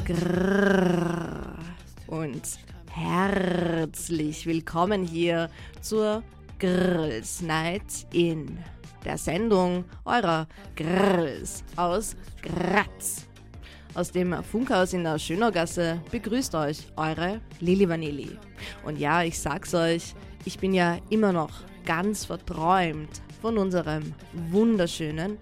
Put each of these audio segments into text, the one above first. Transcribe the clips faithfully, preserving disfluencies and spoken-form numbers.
Grrr und herzlich willkommen hier zur Girls Night In, der Sendung eurer Girls aus Graz. Aus dem Funkhaus in der Schönaugasse begrüßt euch eure Lili Vanilli. Und ja, ich sag's euch, ich bin ja immer noch ganz verträumt von unserem wunderschönen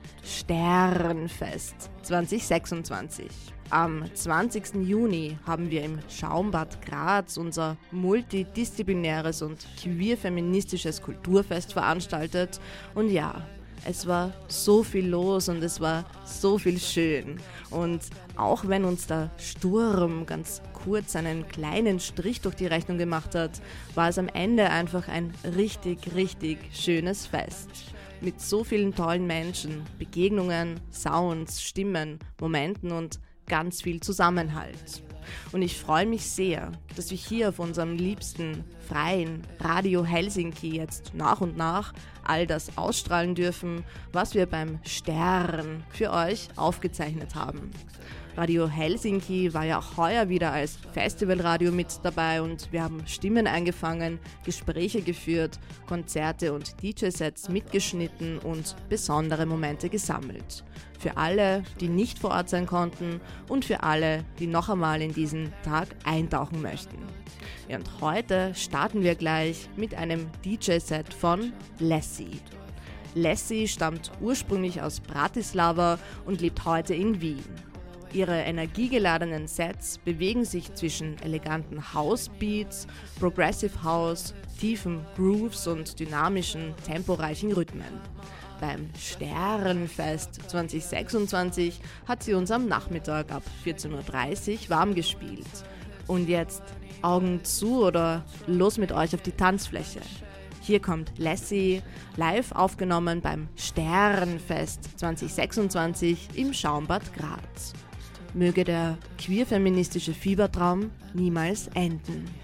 Sternfest zwanzig sechsundzwanzig. Am zwanzigsten Juni haben wir im Schaumbad Graz unser multidisziplinäres und queer-feministisches Kulturfest veranstaltet. Und ja, es war so viel los und es war so viel schön. Und auch wenn uns der Sturm ganz kurz einen kleinen Strich durch die Rechnung gemacht hat, war es am Ende einfach ein richtig, richtig schönes Fest. Mit so vielen tollen Menschen, Begegnungen, Sounds, Stimmen, Momenten und ganz viel Zusammenhalt. Und ich freue mich sehr, dass wir hier auf unserem liebsten freien Radio Helsinki jetzt nach und nach all das ausstrahlen dürfen, was wir beim Stern für euch aufgezeichnet haben. Radio Helsinki war ja auch heuer wieder als Festivalradio mit dabei und wir haben Stimmen eingefangen, Gespräche geführt, Konzerte und D J-Sets mitgeschnitten und besondere Momente gesammelt. Für alle, die nicht vor Ort sein konnten und für alle, die noch einmal in diesen Tag eintauchen möchten. Ja, und heute starten wir gleich mit einem D J-Set von Lassie. Lassie stammt ursprünglich aus Bratislava und lebt heute in Wien. Ihre energiegeladenen Sets bewegen sich zwischen eleganten House-Beats, Progressive House, tiefen Grooves und dynamischen, temporeichen Rhythmen. Beim Sternfest zwanzig sechsundzwanzig hat sie uns am Nachmittag ab vierzehn Uhr dreißig warm gespielt. Und jetzt Augen zu oder los mit euch auf die Tanzfläche. Hier kommt Lassie, live aufgenommen beim Sternfest zwanzig sechsundzwanzig im Schaumbad Graz. Möge der queer-feministische Fiebertraum niemals enden.